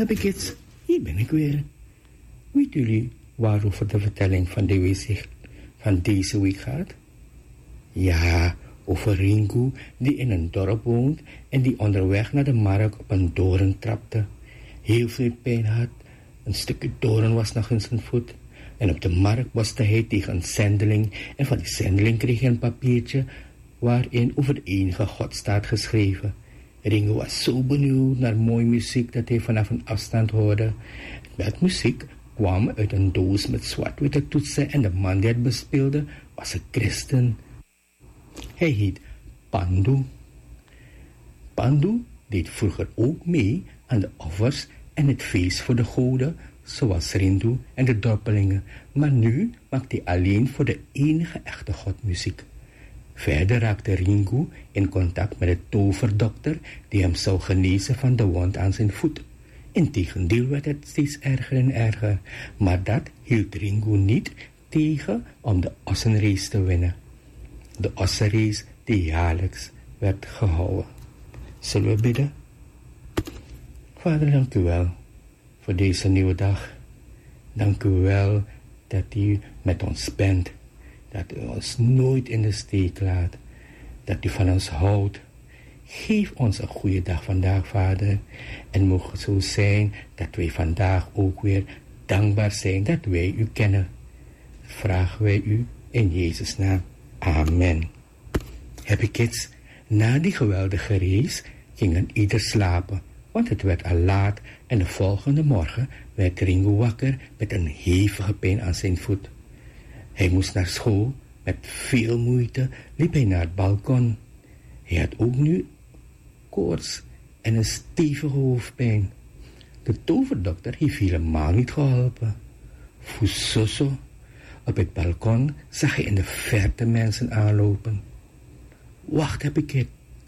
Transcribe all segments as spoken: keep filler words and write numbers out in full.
heb ik het. Hier ben ik weer. Weet jullie waarover de vertelling van, de week, van deze week gaat? Ja, over Ringo die in een dorp woont en die onderweg naar de markt op een doorn trapte. Heel veel pijn had. Een stukje doorn was nog in zijn voet. En op de markt boste hij tegen een zendeling. En van die zendeling kreeg hij een papiertje waarin over de enige God staat geschreven. Ringo was zo benieuwd naar mooie muziek dat hij vanaf een afstand hoorde. Dat muziek kwam uit een doos met zwart-witte toetsen en de man die het bespeelde was een christen. Hij heet Pandu. Pandu deed vroeger ook mee aan de offers en het feest voor de goden, zoals Rindu en de dorpelingen, maar nu maakt hij alleen voor de enige echte God muziek. Verder raakte Ringo in contact met de toverdokter die hem zou genezen van de wond aan zijn voet. Integendeel werd het steeds erger en erger, maar dat hield Ringo niet tegen om de ossenrace te winnen. De ossenrace die jaarlijks werd gehouden. Zullen we bidden? Vader, dank u wel voor deze nieuwe dag. Dank u wel dat u met ons bent. Dat u ons nooit in de steek laat. Dat u van ons houdt. Geef ons een goede dag vandaag, Vader. En mogen het zo zijn dat wij vandaag ook weer dankbaar zijn dat wij u kennen. Dat vragen wij u in Jezus' naam. Amen. Heb ik iets? Na die geweldige race gingen ieder slapen, want het werd al laat en de volgende morgen werd Ringo wakker met een hevige pijn aan zijn voet. Hij moest naar school. Met veel moeite liep hij naar het balkon. Hij had ook nu koorts en een stevige hoofdpijn. De toverdokter heeft helemaal niet geholpen. Fusoso. Op het balkon zag hij in de verte mensen aanlopen. Wacht, heb ik het.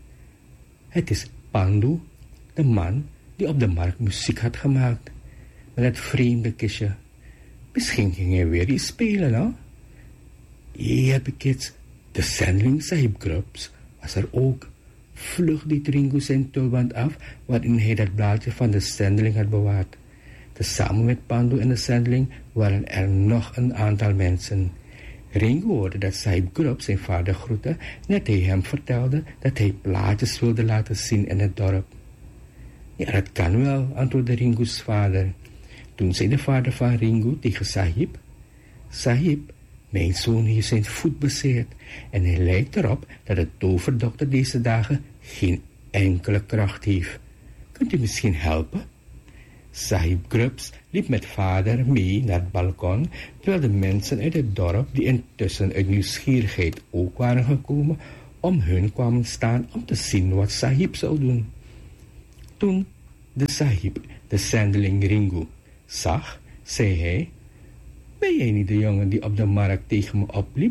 Het is Pandu, de man die op de markt muziek had gemaakt. Met het vreemde kistje. Misschien ging hij weer iets spelen, hè? Hier heb ik het. De zendeling Sahib Grubbs was er ook. Vlug deed Ringo zijn tulband af, waarin hij dat blaadje van de zendeling had bewaard. Tezamen met Pandu en de zendeling waren er nog een aantal mensen. Ringo hoorde dat Sahib Grubbs zijn vader groette, net hij hem vertelde dat hij plaatjes wilde laten zien in het dorp. Ja, dat kan wel, antwoordde Ringo's vader. Toen zei de vader van Ringo tegen Sahib: Sahib, mijn zoon heeft zijn voet bezeerd en hij lijkt erop dat de toverdokter deze dagen geen enkele kracht heeft. Kunt u misschien helpen? Sahib Grubbs liep met vader mee naar het balkon, terwijl de mensen uit het dorp, die intussen uit nieuwsgierigheid ook waren gekomen, om hun kwamen staan om te zien wat Sahib zou doen. Toen de Sahib de zendeling Ringo zag, zei hij: Ben jij niet de jongen die op de markt tegen me opliep?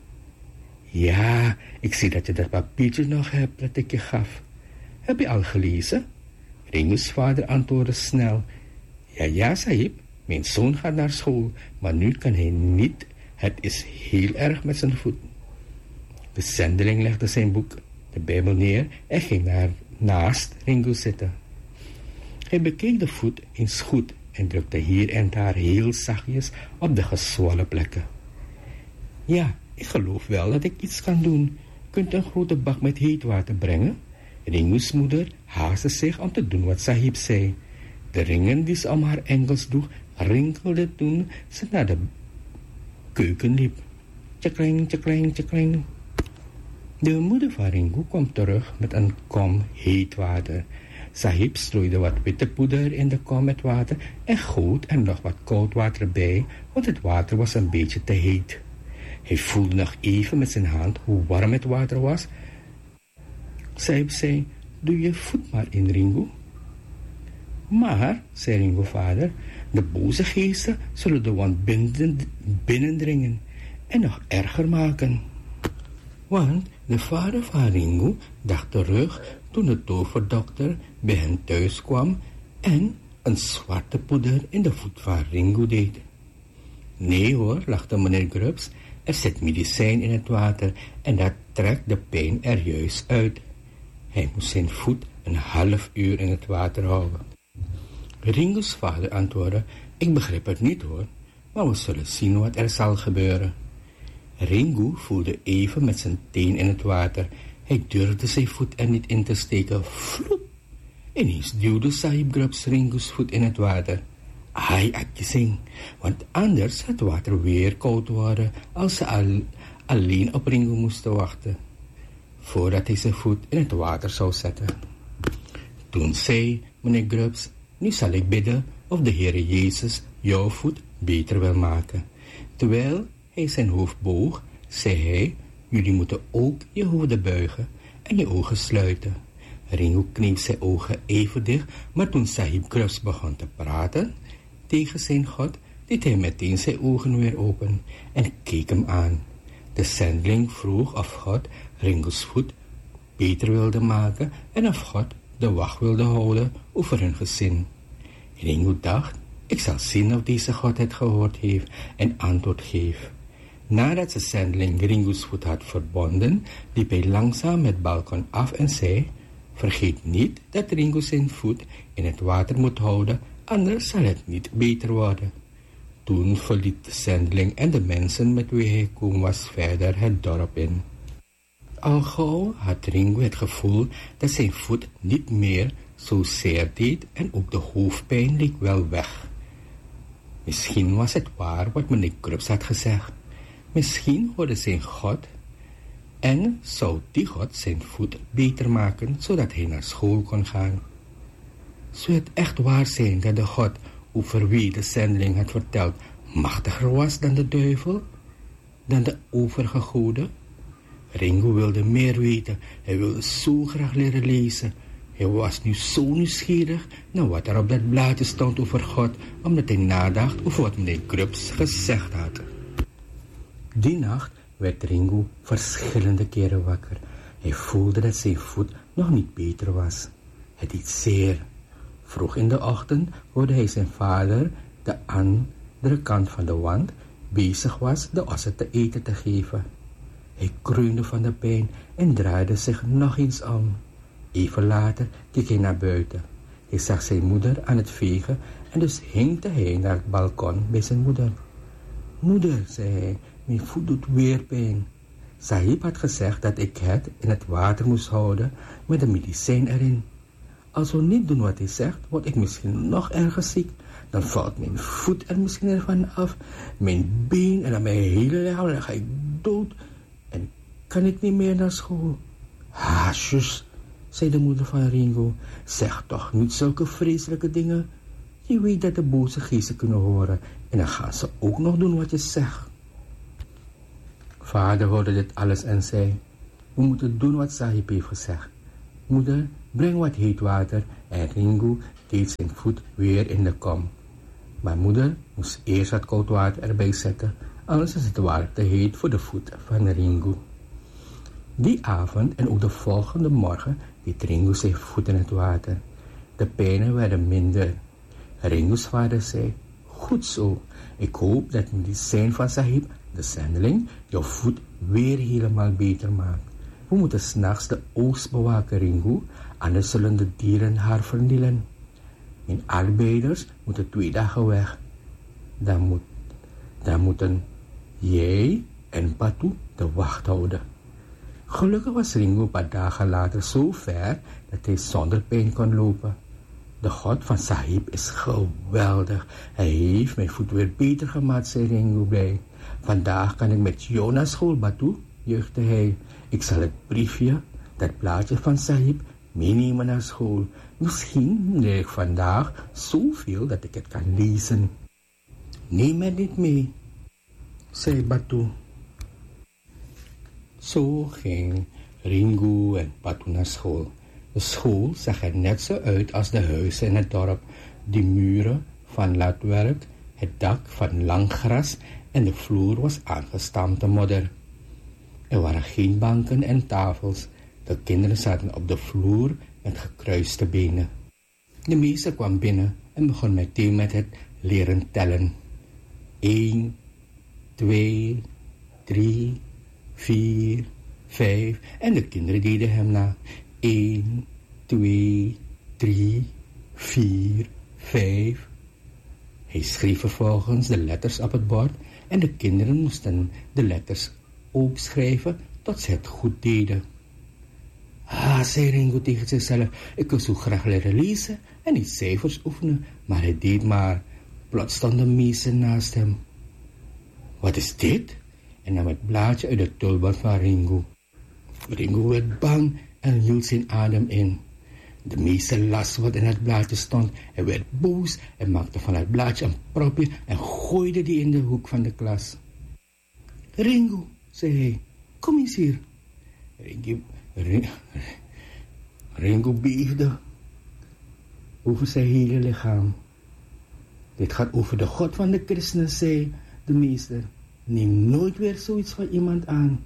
Ja, ik zie dat je dat papiertje nog hebt dat ik je gaf. Heb je al gelezen? Ringo's vader antwoordde snel: Ja, ja, Sahib, mijn zoon gaat naar school, maar nu kan hij niet. Het is heel erg met zijn voet. De zendeling legde zijn boek, de Bijbel, neer en ging naar, naast Ringo zitten. Hij bekeek de voet eens goed en drukte hier en daar heel zachtjes op de gezwollen plekken. Ja, ik geloof wel dat ik iets kan doen. Kunt u een grote bak met heet water brengen? Ringo's moeder haastte zich om te doen wat Sahib zei. De ringen die ze om haar enkels droeg, rinkelden toen ze naar de keuken liep. Tjekling, tjekling, tjekling. De moeder van Ringo kwam terug met een kom heet water. Sahib strooide wat witte poeder in de kom met water en goot er nog wat koud water bij, want het water was een beetje te heet. Hij voelde nog even met zijn hand hoe warm het water was. Sahib zei: Doe je voet maar in, Ringo. Maar, zei Ringo vader, de boze geesten zullen de wond binnen, binnendringen en nog erger maken. Want de vader van Ringo dacht terug toen de toverdokter bij hen thuis kwam en een zwarte poeder in de voet van Ringo deed. Nee hoor, lachte meneer Grubbs, er zit medicijn in het water en dat trekt de pijn er juist uit. Hij moest zijn voet een half uur in het water houden. Ringo's vader antwoordde, ik begrijp het niet hoor, maar we zullen zien wat er zal gebeuren. Ringo voelde even met zijn teen in het water. Hij durfde zijn voet er niet in te steken. Vloep! Ineens duwde Sahib Grubbs Ringo's voet in het water. Ai, akjesing, want anders het water weer koud worden als ze al, alleen op Ringo moesten wachten, voordat hij zijn voet in het water zou zetten. Toen zei meneer Grubbs, nu zal ik bidden of de Heere Jezus jouw voet beter wil maken. Terwijl hij zijn hoofd boog, zei hij, jullie moeten ook je hoofden buigen en je ogen sluiten. Ringo kneep zijn ogen even dicht, maar toen Sahib Grubbs begon te praten tegen zijn God, deed hij meteen zijn ogen weer open en keek hem aan. De zendeling vroeg of God Ringo's voet beter wilde maken en of God de wacht wilde houden over hun gezin. Ringo dacht, ik zal zien of deze God het gehoord heeft en antwoord geeft. Nadat de zendeling Ringo's voet had verbonden, liep hij langzaam het balkon af en zei, vergeet niet dat Ringo zijn voet in het water moet houden, anders zal het niet beter worden. Toen verliet de zendeling en de mensen met wie hij gekomen was verder het dorp in. Al gauw had Ringo het gevoel dat zijn voet niet meer zo zeer deed en ook de hoofdpijn leek wel weg. Misschien was het waar wat meneer Grubbs had gezegd. Misschien hoorde zijn God en zou die God zijn voet beter maken, zodat hij naar school kon gaan. Zou het echt waar zijn dat de God over wie de zendeling had verteld machtiger was dan de duivel, dan de overige goden? Ringo wilde meer weten, hij wilde zo graag leren lezen. Hij was nu zo nieuwsgierig naar wat er op dat blaadje stond over God, omdat hij nadacht over wat meneer Grubbs gezegd had. Die nacht werd Ringo verschillende keren wakker. Hij voelde dat zijn voet nog niet beter was. Het deed zeer. Vroeg in de ochtend hoorde hij zijn vader de andere kant van de wand bezig was de ossen te eten te geven. Hij kreunde van de pijn en draaide zich nog eens om. Even later keek hij naar buiten. Hij zag zijn moeder aan het vegen en dus hinkte hij naar het balkon bij zijn moeder. Moeder, zei hij, mijn voet doet weer pijn. Sahib had gezegd dat ik het in het water moest houden met de medicijn erin. Als we niet doen wat hij zegt, word ik misschien nog erger ziek. Dan valt mijn voet er misschien ervan af, mijn been en dan mijn hele lichaam, en dan ga ik dood en kan ik niet meer naar school. Ha, zus, zei de moeder van Ringo, zeg toch niet zulke vreselijke dingen. Je weet dat de boze geesten kunnen horen en dan gaan ze ook nog doen wat je zegt. Vader hoorde dit alles en zei, we moeten doen wat Sahib heeft gezegd. Moeder, breng wat heet water en Ringo deed zijn voet weer in de kom. Maar moeder moest eerst wat koud water erbij zetten, anders is het water te heet voor de voet van Ringo. Die avond en ook de volgende morgen deed Ringo zijn voet in het water. De pijnen werden minder. Ringo's vader zei, goed zo, ik hoop dat medicijn van Sahib, de zendeling, jouw voet weer helemaal beter maakt. We moeten 's nachts de oogst bewaken, Ringo, anders zullen de dieren haar vernielen. Mijn arbeiders moeten twee dagen weg. Dan, moet, dan moeten jij en Patu de wacht houden. Gelukkig was Ringo een paar dagen later zo ver dat hij zonder pijn kon lopen. De God van Sahib is geweldig. Hij heeft mijn voet weer beter gemaakt, zei Ringo blij. Vandaag kan ik met jou naar school, Batu, juichte hij. Ik zal het briefje, dat blaadje van Sahib, meenemen naar school. Misschien leer ik vandaag zoveel dat ik het kan lezen. Neem het niet mee, zei Batu. Zo ging Ringo en Batu naar school. De school zag er net zo uit als de huizen in het dorp. De muren van latwerk, het dak van lang gras en de vloer was aangestampte modder. Er waren geen banken en tafels. De kinderen zaten op de vloer met gekruiste benen. De meester kwam binnen en begon meteen met het leren tellen. Eén, twee, drie, vier, vijf en de kinderen deden hem na. Eén, twee, drie, vier, vijf. Hij schreef vervolgens de letters op het bord en de kinderen moesten de letters ook schrijven tot ze het goed deden. Ah, zei Ringo tegen zichzelf, ik wil zo graag leren lezen en die cijfers oefenen, maar hij deed maar. Plots stond de meester naast hem. Wat is dit? En nam het blaadje uit de tulband van Ringo. Ringo werd bang en hield zijn adem in. De meester las wat in het blaadje stond. Hij werd boos en maakte van het blaadje een propje en gooide die in de hoek van de klas. Ringo, zei hij, kom eens hier. Ringo, Ringo, Ringo beefde over zijn hele lichaam. Dit gaat over de God van de christenen, zei de meester. Neem nooit weer zoiets van iemand aan.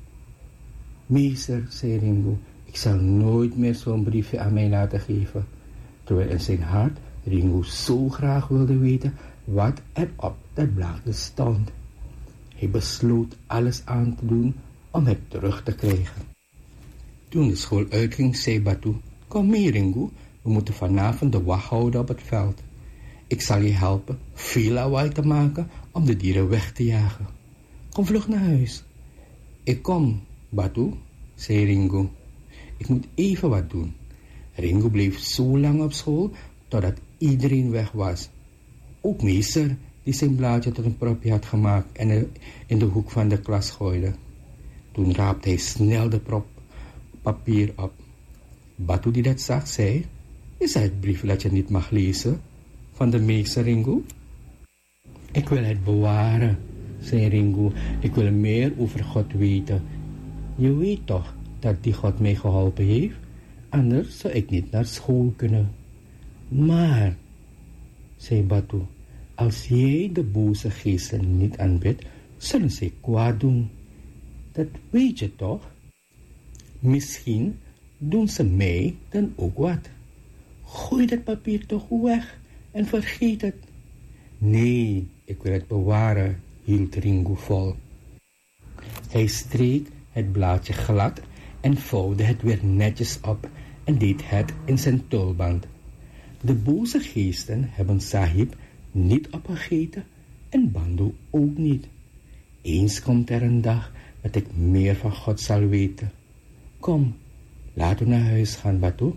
Meester, zei Ringo, ik zal nooit meer zo'n briefje aan mij laten geven. Terwijl in zijn hart Ringo zo graag wilde weten wat er op dat blaadje stond. Hij besloot alles aan te doen om het terug te krijgen. Toen de school uitging, zei Batu, kom mee Ringo, we moeten vanavond de wacht houden op het veld. Ik zal je helpen veel lawaai te maken om de dieren weg te jagen. Kom vlug naar huis. Ik kom, Batu, zei Ringo. Ik moet even wat doen. Ringo bleef zo lang op school totdat iedereen weg was. Ook meester, die zijn blaadje tot een propje had gemaakt en er in de hoek van de klas gooide. Toen raapte hij snel de prop papier op. Batu, die dat zag, zei, is dat het briefje dat je niet mag lezen van de meester, Ringo? Ik wil het bewaren, zei Ringo. Ik wil meer over God weten. Je weet toch dat die God mij geholpen heeft? Anders zou ik niet naar school kunnen. Maar, zei Batu, als jij de boze geesten niet aanbidt, zullen zij kwaad doen. Dat weet je toch? Misschien doen ze mij dan ook wat. Gooi dat papier toch weg en vergeet het. Nee, ik wil het bewaren, hield Ringo vol. Hij streek het blaadje glad en vouwde het weer netjes op en deed het in zijn tulband. De boze geesten hebben Sahib niet opgegeten en Bandu ook niet. Eens komt er een dag dat ik meer van God zal weten. Kom, laten we naar huis gaan, Batu.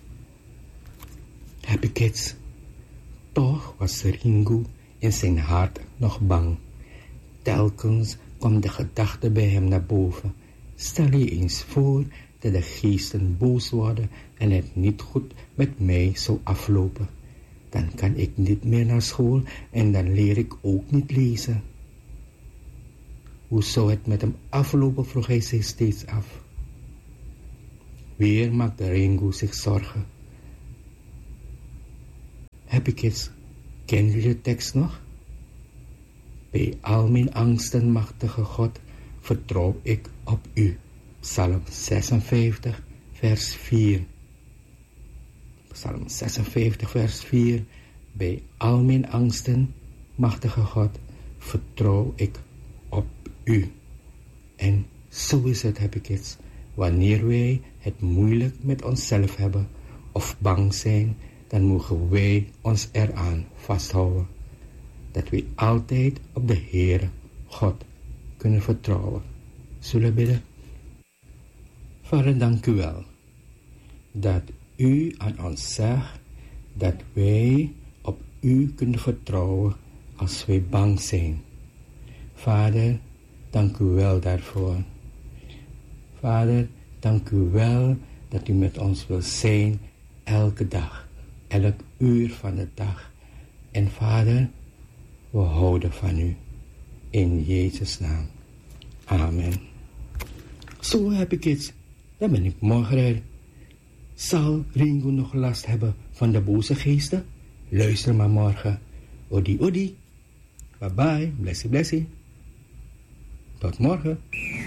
Happy kids. Toch was Ringo in zijn hart nog bang. Telkens kwam de gedachte bij hem naar boven. Stel je eens voor dat de geesten boos worden en het niet goed met mij zou aflopen. Dan kan ik niet meer naar school en dan leer ik ook niet lezen. Hoe zou het met hem aflopen, vroeg hij zich steeds af. Weer maakte Ringo zich zorgen. Happy kids, kennen jullie de tekst nog? Bij al mijn angsten, machtige God, vertrouw ik op u. Psalm zesenvijftig, vers vier. Psalm zesenvijftig, vers vier. Bij al mijn angsten, machtige God, vertrouw ik op u. En zo is het, happy kids. Wanneer wij het moeilijk met onszelf hebben of bang zijn, dan mogen wij ons eraan vasthouden. Dat wij altijd op de Heere God kunnen vertrouwen. Zullen we bidden? Vader, dank u wel dat u aan ons zegt dat wij op u kunnen vertrouwen als wij bang zijn. Vader, dank u wel daarvoor. Vader, dank u wel dat u met ons wil zijn elke dag, elk uur van de dag. En Vader, we houden van u. In Jezus' naam. Amen. Zo heb ik het. Dan ben ik morgen er. Zal Ringo nog last hebben van de boze geesten? Luister maar morgen. Odi, odi. Bye bye. Blessie, blessie. Tot morgen.